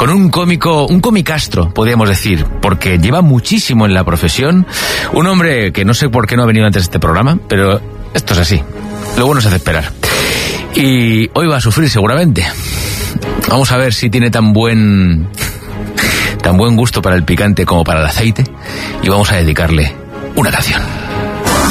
con un comicastro, podríamos decir, porque lleva muchísimo en la profesión, un hombre que no sé por qué no ha venido antes de este programa, pero esto es así, lo bueno se hace esperar. Y hoy va a sufrir seguramente. Vamos a ver si tiene tan buen gusto para el picante como para el aceite, y vamos a dedicarle una canción.